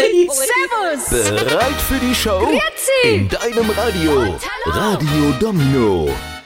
Grüezi. Servus. Bereit für die Show? Grüezi. In deinem Radio. Und hallo. Radio Domino.